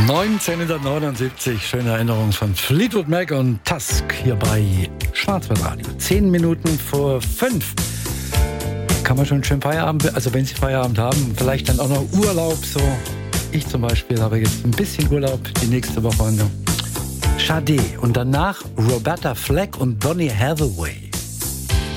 1979, schöne Erinnerung von Fleetwood Mac und Tusk hier bei Schwarzwaldradio. 10 Minuten vor 5. Kann man schon schön Feierabend, also wenn Sie Feierabend haben, vielleicht dann auch noch Urlaub, so. Ich zum Beispiel habe jetzt ein bisschen Urlaub die nächste Woche. Sade und danach Roberta Flack und Donny Hathaway.